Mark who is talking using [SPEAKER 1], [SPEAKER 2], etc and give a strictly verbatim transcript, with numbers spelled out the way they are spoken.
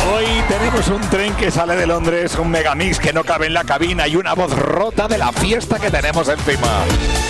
[SPEAKER 1] Hoy tenemos un tren que sale de Londres, un megamix que no cabe en la cabina y una voz rota de la fiesta que tenemos encima.